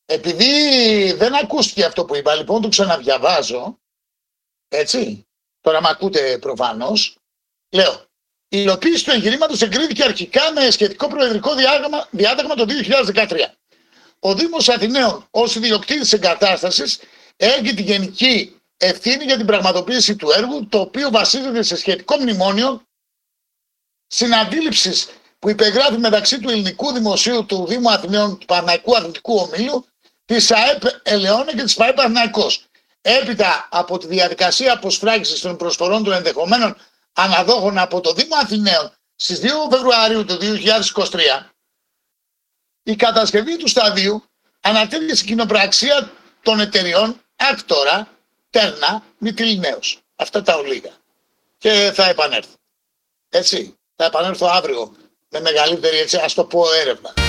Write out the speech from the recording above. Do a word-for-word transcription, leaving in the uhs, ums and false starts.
επειδή δεν ακούστηκε αυτό που είπα, λοιπόν το ξαναδιαβάζω, έτσι, τώρα μ' ακούτε προφανώς, λέω, η υλοποίηση του εγχειρήματος εγκρίθηκε αρχικά με σχετικό προεδρικό διάταγμα, διάταγμα το δύο χιλιάδες δεκατρία. Ο Δήμος Αθηναίων ως ιδιοκτήτης εγκατάστασης έχει τη γενική ευθύνη για την πραγματοποίηση του έργου, το οποίο βασίζεται σε σχετικό μνημόνιο συναντήληψης που υπεγράφει μεταξύ του Ελληνικού Δημοσίου του Δήμου Αθηναίων, του Παναθηναϊκού Αθλητικού Ομίλου, της ΑΕΠ Ελαιώνα και της ΠΑΕ Παναθηναϊκός. Έπειτα από τη διαδικασία αποσφράγισης των προσφορών των ενδεχομένων αναδόχων από το Δήμο Αθηναίων στις δύο Φεβρουαρίου του δύο χιλιάδες είκοσι τρία, η κατασκευή του σταδίου ανατέθηκε στην κοινοπραξία των εταιριών Άκτορα, Τέρνα, Μυτιληναίος. Αυτά τα ολίγα. Και θα επανέλθω. Έτσι, θα επανέλθω αύριο με μεγαλύτερη, έτσι, ας το πω, έρευνα.